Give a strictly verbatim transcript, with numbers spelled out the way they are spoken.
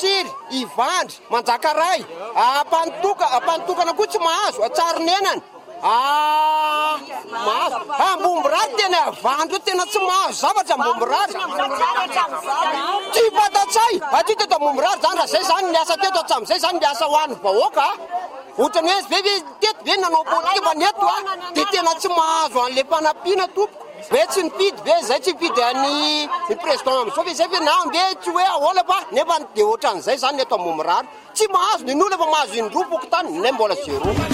Matsiry, Ivandry, Manjakaray, Ampanotoka, Ampanotokana koa tsy mahazo, Tsarinenany. Ah, mahazo. Ambomborary tena Avandry tena tsy mahazo zavatra Ambomborary. Tsy fatatsay, aty teto Ambomborary zany raha zay zany miasa teto hatramizay zany miasa ho an'ny vahoaka. Ohatrany hoe veve teto ve nanao politika neto a, dia tena tsy mahazo an'le mpanampiana tompoko. Ve tsy nifidy ve zay tsy nifidy any ny président amin'izao ve zay ve na mbe tsy hoe ahoana fa nefa dia ohatran'izay zany neto Ambomborary. Tsy mahazo, ny olona efa mahazo indroa pokotany, nay mbola zéro.